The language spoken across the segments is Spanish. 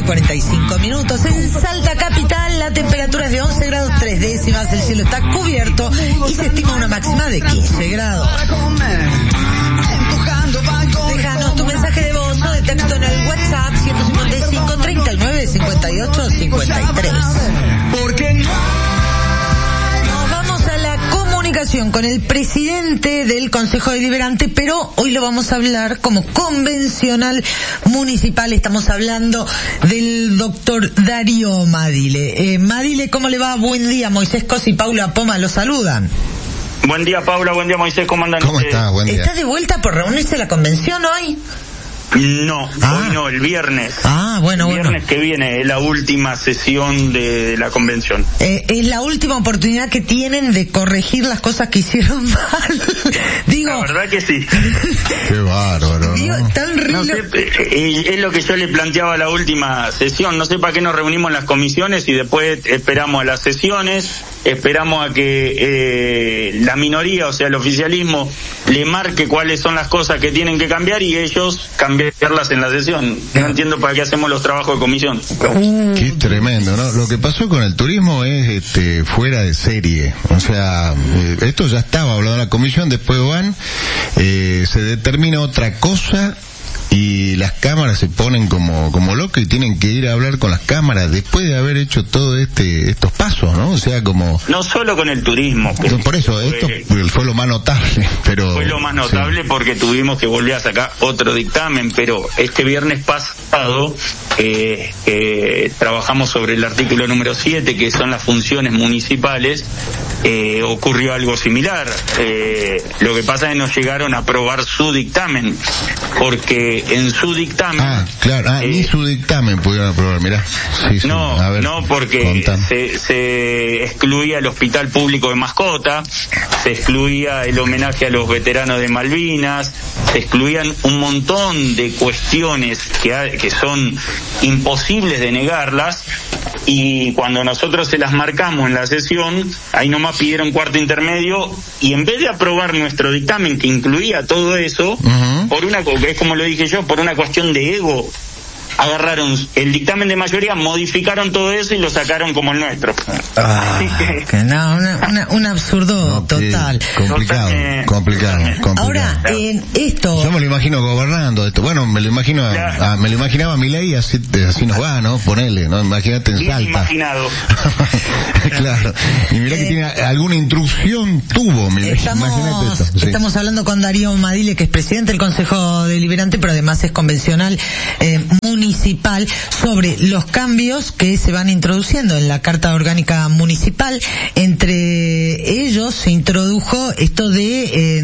45 minutos. En Salta Capital la temperatura es de 11 grados 3 décimas, el cielo está cubierto y se estima una máxima de 15 grados. Déjanos tu mensaje de voz o de texto en el WhatsApp 155 39 58 53. Nos vamos a la comunicación con el presidente del Consejo Deliberante, pero hoy lo vamos a hablar como convencional municipal. Estamos hablando del doctor Darío Madile. Madile, ¿cómo le va? Buen día. Moisés Cos y Paula Poma lo saludan. Buen día, Paula. Buen día, Moisés. ¿Cómo andan? ¿Cómo está? Buen día. ¿Está de vuelta por reunirse la convención hoy? No, hoy no, el viernes. Bueno. El viernes que viene es la última sesión de la convención. Es la última oportunidad que tienen de corregir las cosas que hicieron mal. Digo, la verdad que sí. Qué bárbaro, digo, ¿no? tan No sé, es lo que yo le planteaba a la última sesión. No sé para qué nos reunimos en las comisiones y después esperamos a las sesiones, esperamos a que la minoría, o sea, el oficialismo, le marque cuáles son las cosas que tienen que cambiar y ellos cambiarlas en la sesión. No entiendo para qué hacemos los trabajos de comisión. Qué tremendo, ¿no? Lo que pasó con el turismo es fuera de serie. O sea, esto ya estaba hablando en la comisión, después van, se determina otra cosa y las cámaras se ponen como locas y tienen que ir a hablar con las cámaras después de haber hecho todo estos pasos, ¿no? O sea, como... No solo con el turismo. Por eso, esto fue lo más notable, pero... Fue lo más notable, sí. Porque tuvimos que volver a sacar otro dictamen, pero este viernes pasado trabajamos sobre el artículo número 7, que son las funciones municipales. Ocurrió algo similar. Lo que pasa es que no llegaron a aprobar su dictamen, porque en su dictamen... ni su dictamen pudieron aprobar, mirá. Sí, no, porque se excluía el hospital público de mascota, se excluía el homenaje a los veteranos de Malvinas, se excluían un montón de cuestiones que son imposibles de negarlas, y cuando nosotros se las marcamos en la sesión, ahí nomás pidieron cuarto intermedio, y en vez de aprobar nuestro dictamen que incluía todo eso, es como lo dije yo, por una cuestión de ego, agarraron el dictamen de mayoría, modificaron todo eso y lo sacaron como el nuestro. Un absurdo total. Complicado. Ahora, en esto... Yo me lo imagino gobernando esto. Bueno, me lo imaginaba a Milei, así nos va, ¿no? Ponele, ¿no? Imagínate en Salta. Imaginado. Claro. Y mirá que tiene alguna instrucción tuvo, Milei. Estamos hablando con Darío Madile, que es presidente del Consejo Deliberante, pero además es convencional municipal, sobre los cambios que se van introduciendo en la Carta Orgánica Municipal. Entre ellos se introdujo esto de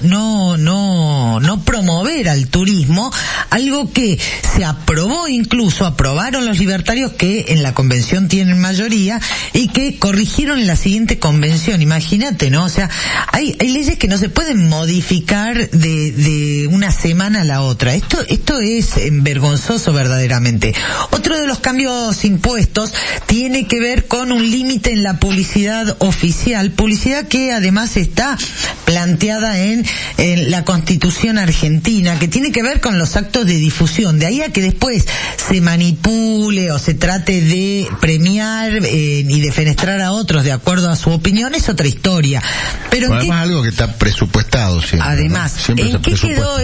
no promover al turismo, algo que se aprobaron los libertarios, que en la convención tienen mayoría, y que corrigieron en la siguiente convención. Imagínate, ¿no? O sea, hay leyes que no se pueden modificar de una semana a la otra. Esto es vergonzoso verdaderamente. Otro de los cambios impuestos tiene que ver con un límite en la publicidad oficial, publicidad que además está planteada en la Constitución argentina, que tiene que ver con los actos de difusión. De ahí a que después se manipule o se trate de premiar y de fenestrar a otros de acuerdo a su opinión es otra historia. Pero además algo que está presupuestado siempre. Además, ¿no? Siempre ¿en qué quedó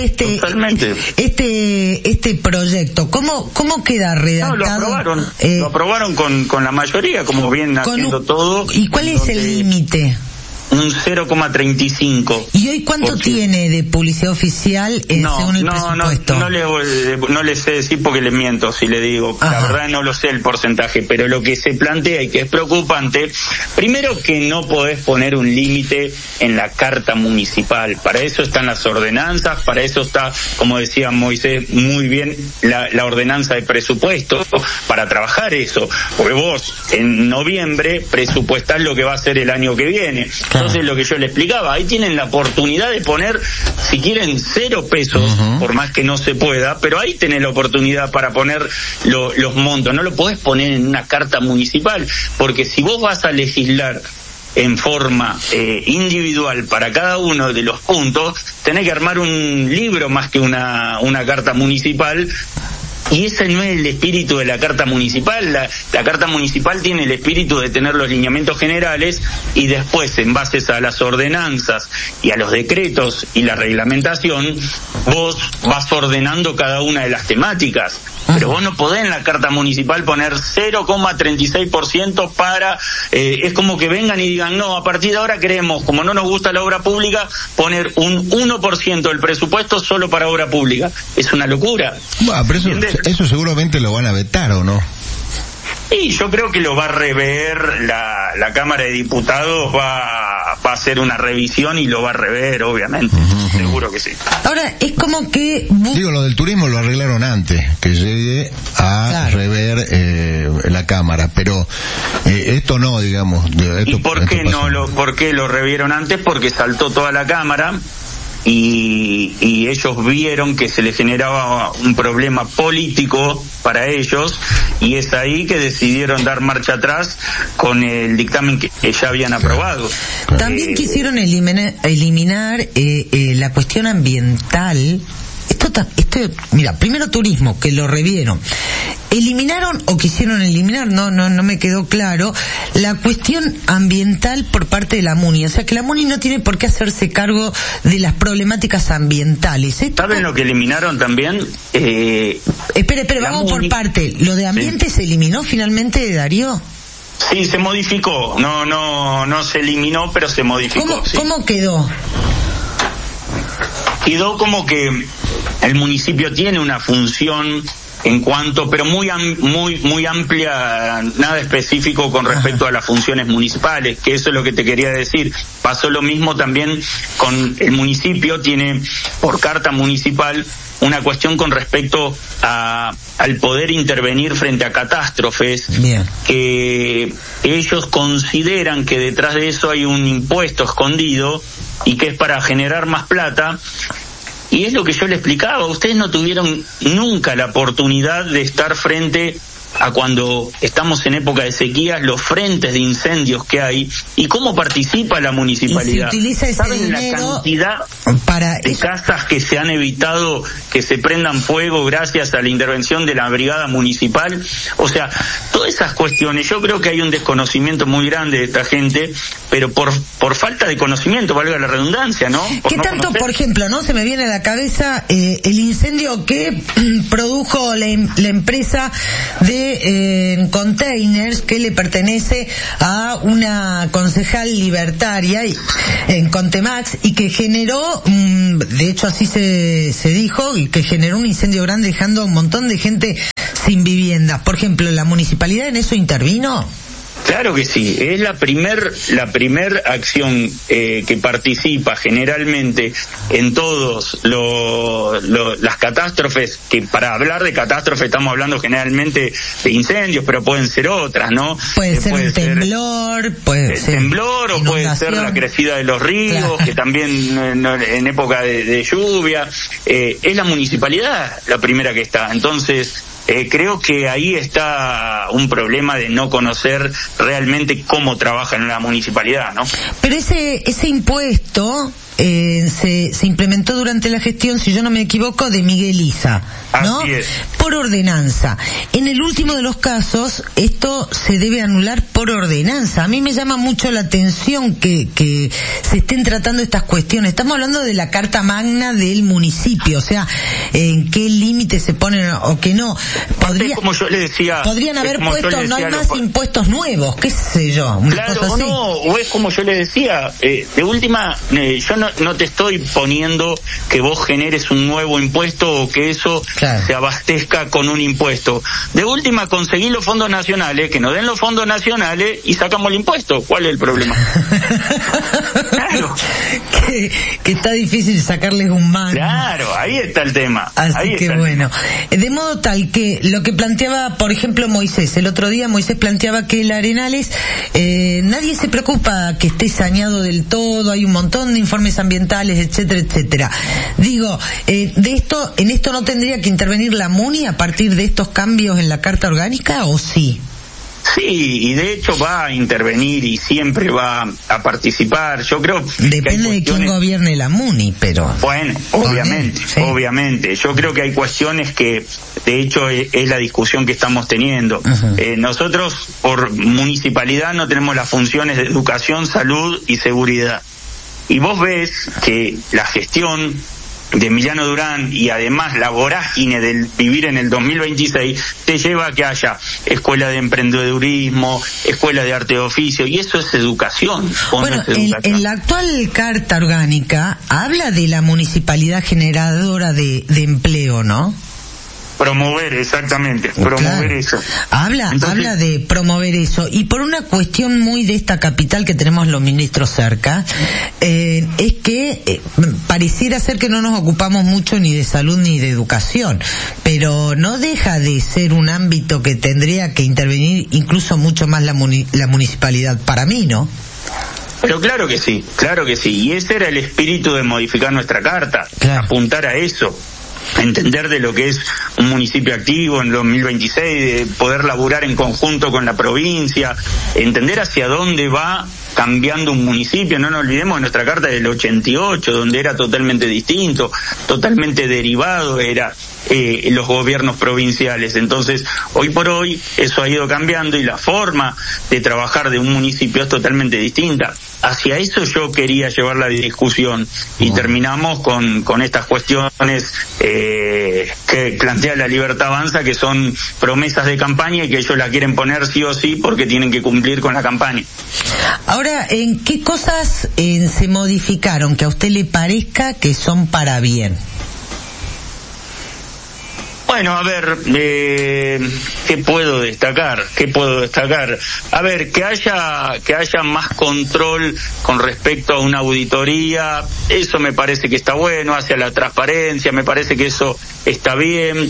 este proyecto? ¿Cómo queda redactado? Lo aprobaron con la mayoría, como vienen haciendo todo. ¿Y cuál es el límite? Un 0,35. ¿Y hoy cuánto tiene de publicidad oficial según el presupuesto? No le sé decir porque le miento si le digo. La verdad no lo sé el porcentaje, pero lo que se plantea y que es preocupante, primero que no podés poner un límite en la carta municipal. Para eso están las ordenanzas, para eso está, como decía Moisés muy bien, la ordenanza de presupuesto, para trabajar eso. Porque vos en noviembre presupuestás lo que va a ser el año que viene. Entonces lo que yo le explicaba, ahí tienen la oportunidad de poner, si quieren, 0 pesos, por más que no se pueda, pero ahí tenés la oportunidad para poner los montos. No lo podés poner en una carta municipal, porque si vos vas a legislar en forma individual para cada uno de los puntos, tenés que armar un libro más que una carta municipal. Y ese no es el espíritu de la Carta Municipal. La Carta Municipal tiene el espíritu de tener los lineamientos generales y después, en base a las ordenanzas y a los decretos y la reglamentación, vos vas ordenando cada una de las temáticas. Pero vos no podés en la Carta Municipal poner 0,36% para... es como que vengan y digan, no, a partir de ahora queremos, como no nos gusta la obra pública, poner un 1% del presupuesto solo para obra pública. Es una locura. Bueno, pero eso seguramente lo van a vetar, ¿o no? Y yo creo que lo va a rever la Cámara de Diputados, va a hacer una revisión y lo va a rever, obviamente. Seguro que sí. Ahora, es como que... Digo, lo del turismo lo arreglaron antes que llegue a rever la Cámara, pero esto no, digamos. ¿Y por qué por qué lo revieron antes? Porque saltó toda la Cámara y ellos vieron que se les generaba un problema político para ellos, y es ahí que decidieron dar marcha atrás con el dictamen que ya habían aprobado. También quisieron eliminar la cuestión ambiental. Esto, mira, primero turismo, que lo revieron. ¿Eliminaron o quisieron eliminar? No me quedó claro. La cuestión ambiental por parte de la MUNI. O sea, que la MUNI no tiene por qué hacerse cargo de las problemáticas ambientales. ¿Saben lo que eliminaron también? Espere, vamos por parte. ¿Lo de ambiente se eliminó finalmente, Darío? Sí, se modificó. No se eliminó, pero se modificó. ¿Cómo quedó? Quedó como que el municipio tiene una función en cuanto, pero muy amplia, nada específico con respecto a las funciones municipales, que eso es lo que te quería decir. Pasó lo mismo también con el municipio, tiene por carta municipal una cuestión con respecto al poder intervenir frente a catástrofes. Bien. Que ellos consideran que detrás de eso hay un impuesto escondido y que es para generar más plata. Y es lo que yo le explicaba, ustedes no tuvieron nunca la oportunidad de estar frente a cuando estamos en época de sequías, los frentes de incendios que hay y cómo participa la municipalidad. Y se utiliza ese ¿Saben la cantidad de casas que se han evitado que se prendan fuego gracias a la intervención de la brigada municipal? O sea, todas esas cuestiones, yo creo que hay un desconocimiento muy grande de esta gente, pero por falta de conocimiento, valga la redundancia, ¿no? ¿Qué tanto, por ejemplo, no se me viene a la cabeza el incendio que produjo la empresa de containers que le pertenece a una concejal libertaria en Contemax y que generó, de hecho así se dijo, y que generó un incendio grande dejando a un montón de gente sin vivienda? Por ejemplo, ¿la municipalidad en eso intervino? Claro que sí, es la primer acción que participa generalmente en todos las catástrofes, que para hablar de catástrofes estamos hablando generalmente de incendios, pero pueden ser otras, ¿no? Puede ser un temblor, puede ser temblor, o puede ser la crecida de los ríos, claro, que también en época de lluvia, es la municipalidad la primera que está. Entonces, creo que ahí está un problema de no conocer realmente cómo trabaja en la municipalidad, ¿no? Pero ese impuesto se implementó durante la gestión, si yo no me equivoco, de Miguel Isa, ¿no? Así es. Por ordenanza. En el último de los casos, esto se debe anular por ordenanza. A mí me llama mucho la atención que se estén tratando estas cuestiones. Estamos hablando de la Carta Magna del municipio, o sea, en qué límites se ponen o que no. Como yo le decía, podrían haber puesto, no hay más impuestos nuevos, qué sé yo, una cosa así. O es como yo le decía, de última, yo no te estoy poniendo que vos generes un nuevo impuesto o que eso se abastezca con un impuesto. De última, conseguí los fondos nacionales, que nos den los fondos nacionales y sacamos el impuesto. ¿Cuál es el problema? Claro. Que está difícil sacarles un mango. Claro, ahí está el tema. Así que bueno, de modo tal que lo que planteaba, por ejemplo, Moisés, el otro día Moisés planteaba que el Arenales, nadie se preocupa que esté saneado del todo, hay un montón de informes ambientales, etcétera, etcétera. Digo, en esto no tendría que intervenir la MUNI a partir de estos cambios en la Carta Orgánica, ¿o sí? Sí, y de hecho va a intervenir y siempre va a participar. Yo creo depende de quién gobierne la MUNI, pero bueno, obviamente. Yo creo que hay cuestiones que, de hecho, es la discusión que estamos teniendo. Nosotros, por municipalidad, no tenemos las funciones de educación, salud y seguridad. Y vos ves que la gestión de Emiliano Durán y además la vorágine del vivir en el 2026 te lleva a que haya escuela de emprendedurismo, escuela de arte de oficio, y eso es educación. Bueno, no es educación. En la actual Carta Orgánica habla de la municipalidad generadora de empleo, ¿no? Promover, exactamente, promover eso. Habla de promover eso, y por una cuestión muy de esta capital que tenemos los ministros cerca, es que pareciera ser que no nos ocupamos mucho ni de salud ni de educación, pero no deja de ser un ámbito que tendría que intervenir incluso mucho más la municipalidad, para mí, ¿no? Pero claro que sí, y ese era el espíritu de modificar nuestra carta, apuntar a eso. Entender de lo que es un municipio activo en 2026, de poder laburar en conjunto con la provincia, entender hacia dónde va cambiando un municipio. No nos olvidemos de nuestra carta del 88, donde era totalmente distinto, totalmente derivado era los gobiernos provinciales. Entonces, hoy por hoy eso ha ido cambiando y la forma de trabajar de un municipio es totalmente distinta. Hacia eso yo quería llevar la discusión y terminamos con estas cuestiones que plantea La Libertad Avanza, que son promesas de campaña y que ellos la quieren poner sí o sí porque tienen que cumplir con la campaña. Ahora, ¿en qué cosas se modificaron que a usted le parezca que son para bien? Bueno, a ver, ¿qué puedo destacar? A ver, que haya más control con respecto a una auditoría, eso me parece que está bueno, hacia la transparencia, me parece que eso está bien,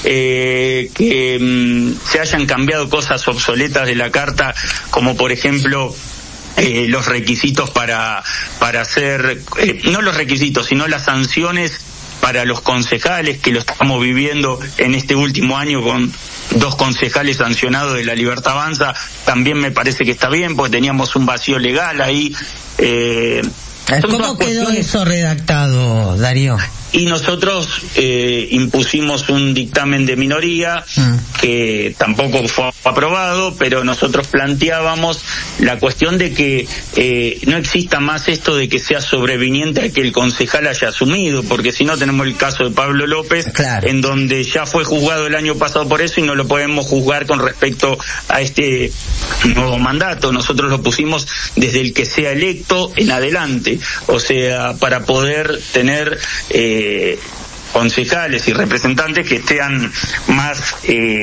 que se hayan cambiado cosas obsoletas de la carta, como por ejemplo los requisitos para hacer, no los requisitos, sino las sanciones para los concejales, que lo estamos viviendo en este último año con 2 concejales sancionados de La Libertad Avanza. También me parece que está bien, porque teníamos un vacío legal ahí. ¿Cómo quedó eso redactado, Darío? Y nosotros impusimos un dictamen de minoría que tampoco fue aprobado, pero nosotros planteábamos la cuestión de que no exista más esto de que sea sobreviniente a que el concejal haya asumido, porque si no tenemos el caso de Pablo López, en donde ya fue juzgado el año pasado por eso y no lo podemos juzgar con respecto a este nuevo mandato. Nosotros lo pusimos desde el que sea electo en adelante, o sea, para poder tener concejales y representantes que sean más